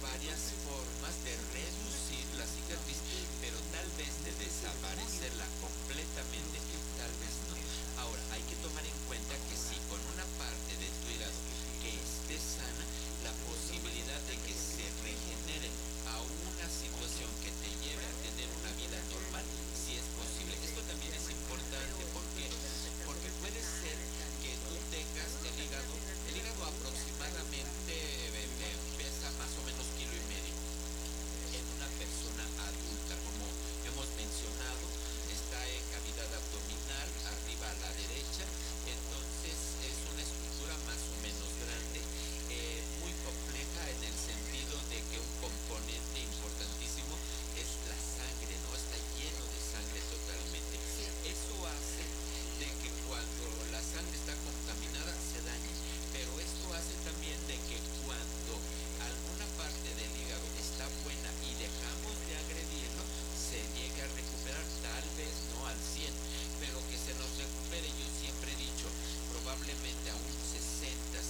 varias formas de reducir la cicatriz, pero tal vez de desaparecerla completamente, tal vez no. Ahora, hay que tomar en cuenta que si con una parte de tu hígado que esté sana, la posibilidad de que se regenere a una situación que te lleve a tener una vida normal, sí es posible. Esto también es importante porque puede ser que tú tengas el hígado aproximadamente pesa más o menos kilo y medio en una persona adulta, como hemos mencionado, está en cavidad abdominal, arriba a la derecha, entonces es una estructura más o menos grande, muy compleja en el sentido de que un componente importantísimo es la sangre, ¿no? Está lleno de sangre totalmente. Eso hace de que cuando la sangre está contaminada se dañe, pero esto hace también de que cuando alguna parte del hígado está buena y dejamos de agredirlo, se llegue a recuperar, tal vez no al 100, pero que se nos recupere, yo siempre he dicho, probablemente a un 60,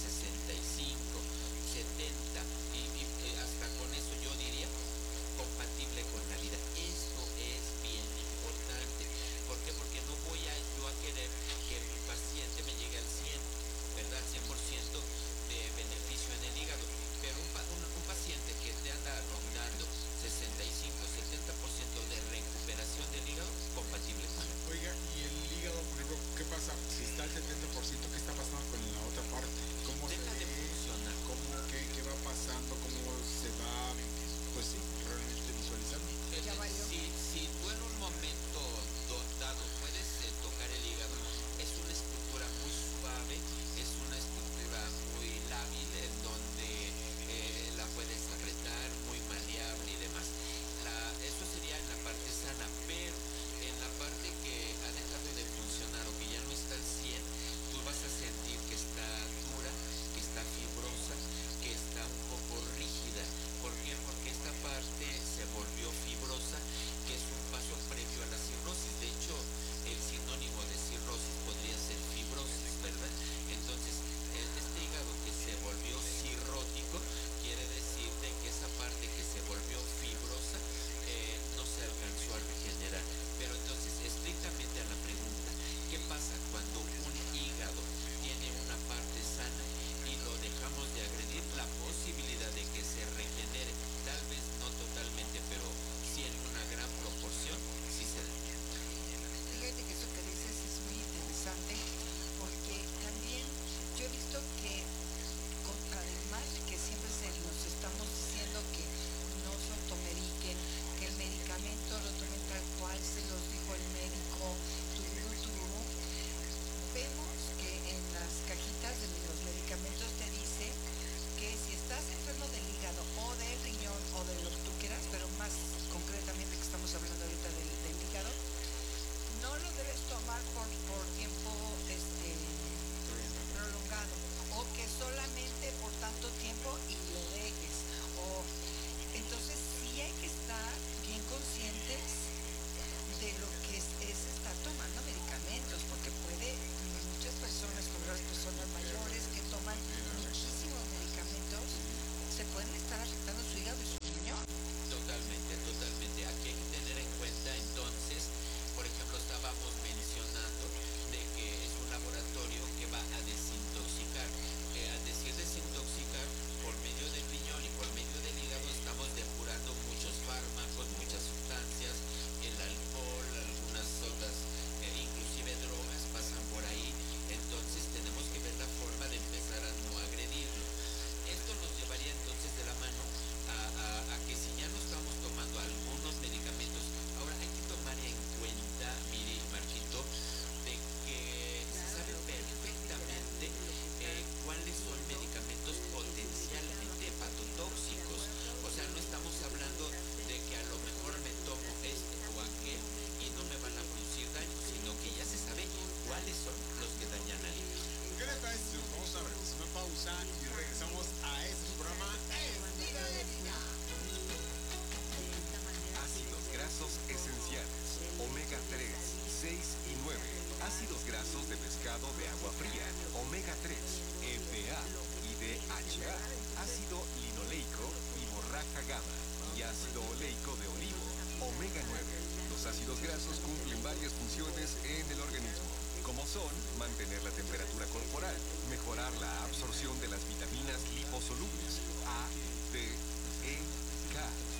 65, 70, y hasta con eso yo diría compatible con la vida. Esto es bien importante. ¿Por qué? Porque no voy a yo a querer que mi paciente me llegue al 100, ¿verdad? 100% de beneficio en el hígado. Pero un paciente que te anda rondando 65, 70% de recuperación del hígado, compatible. Oiga, y el hígado, por ejemplo, ¿qué pasa? Si está al 70%, ¿qué está pasando con la otra parte? ¿Cómo se Deja de ve? funcionar. ¿Qué va pasando? ¿Cómo se va, pues sí, realmente visualizando? Ya valió. Si tú en un momento dado puedes tocar el hígado, es una estructura muy suave, es una estructura muy lábil en donde la puedes apretar, muy maleable y demás. Eso sería en la parte sana, pero en la parte que ha dejado de funcionar o que ya no está al 100, tú vas a sentir que está dura, que está fibrosa, que está un poco rígida. ¿Por qué? Porque esta parte se volvió fibrosa, que es un paso previo a la cirrosis. De hecho, el sinónimo de cirrosis podría ser fibrosis, ¿verdad? Entonces, este hígado que se volvió cirrótico quiere decir de que esa parte que se volvió fibrosa no se alcanzó a regenerar. Pero entonces, estrictamente a la pregunta, ¿qué pasa cuando un hígado tiene una parte sana y lo dejamos de agredir? La posibilidad de que se regenere, tal vez no totalmente, pero sí en una gran proporción, sí se da. Fíjate que eso que dices es muy interesante porque también yo he visto que además de que siempre nos estamos diciendo que no se automediquen, que el medicamento lo tomen tal cual se los dijo el médico, tururú, tururú, vemos que en las cajitas de los medicamentos te dice que si estás enfermo del hígado o del riñón o de lo que tú quieras, pero más concretamente que estamos hablando ahorita del hígado, no lo debes tomar por tiempo prolongado o que solamente por tanto tiempo y lo dejes. Entonces sí hay que estar bien conscientes de lo que es estar tomando medicamentos, porque muchas personas, como las personas mayores que toman muchísimos medicamentos, se pueden estar afectando su hígado y su riñón. Totalmente, totalmente. Aquí hay que tener en cuenta entonces, por ejemplo, estábamos mencionando de que es un laboratorio que va a desintoxicar. Al decir desintoxicar, por medio del riñón y por medio del hígado estamos depurando muchos fármacos, muchas sustancias, el alcohol, algunas otras, inclusive drogas pasan por ahí. Entonces tenemos que ver la forma de empezar a no agredirlo. Esto nos llevaría entonces de la mano a que si ya no estamos tomando algunos medicamentos, ahora hay que tomar en cuenta, mire, Marquito, de que se sabe perfectamente cuáles son medicamentos potencialmente hepatotóxicos. O sea, no estamos hablando de que a lo mejor me tomo este o aquel y no me van a producir daño, sino que ya se sabe cuáles son los que dañan al hígado. ¿Qué les parece? Vamos a ver, una pausa y regresamos a este programa. Estilo de vida. Ácidos grasos esenciales, omega 3, 6 y 9. Ácidos grasos de pescado de agua fría, omega 3, EPA y DHA. Ácido linoleico y borracho baja gama y ácido oleico de olivo, omega 9. Los ácidos grasos cumplen varias funciones en el organismo, como son mantener la temperatura corporal, mejorar la absorción de las vitaminas liposolubles A, D, E, K,